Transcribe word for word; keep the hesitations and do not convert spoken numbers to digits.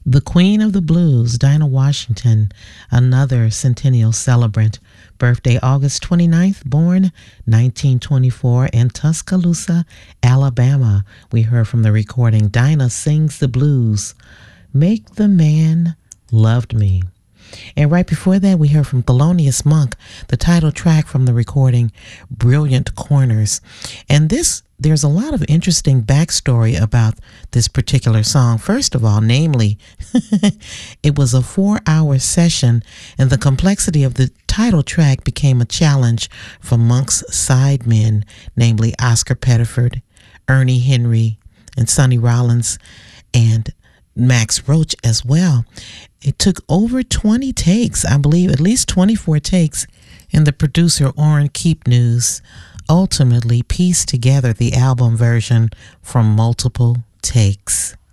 The Queen of the Blues, Dinah Washington, another centennial celebrant. Birthday August twenty-ninth, born nineteen twenty-four in Tuscaloosa, Alabama. We heard from the recording, Dinah Sings the Blues, Make the Man Loved Me. And right before that, we heard from Thelonious Monk, the title track from the recording, Brilliant Corners. And this, there's a lot of interesting backstory about this particular song. First of all, namely, it was a four-hour session, and the complexity of the title track became a challenge for Monk's sidemen, namely Oscar Pettiford, Ernie Henry, and Sonny Rollins, and Max Roach as well. It took over twenty takes, I believe, at least twenty-four takes, and the producer, Orrin Keepnews, ultimately pieced together the album version from multiple takes.